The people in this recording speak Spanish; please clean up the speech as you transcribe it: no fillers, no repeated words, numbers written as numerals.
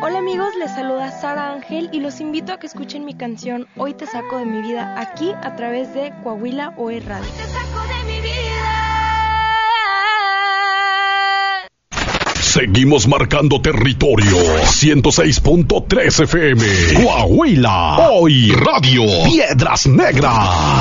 Hola amigos, les saluda Sara Ángel y los invito a que escuchen mi canción Hoy te saco de mi vida aquí a través de Coahuila OE Radio. Hoy te saco de mi vida. Seguimos marcando territorio. 106.3 FM. Coahuila. Hoy Radio. Piedras Negras.